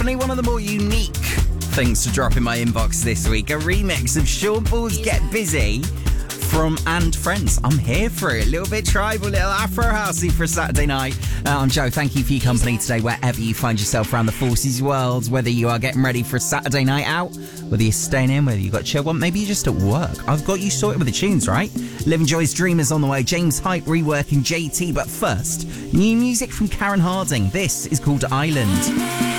Definitely one of the more unique things to drop in my inbox this week. A remix of Sean Paul's Get Busy from And Friends. I'm here for it. A little bit tribal, little Afro housey for a Saturday night. I'm Joe. Thank you for your company today, wherever you find yourself around the Forces world, whether you are getting ready for a Saturday night out, whether you're staying in, whether you've got chill one, maybe you're just at work. I've got you sorted with the tunes, right? Living Joy's Dreamers on the way. James Hype reworking JT. But first, new music from Karen Harding. This is called Island.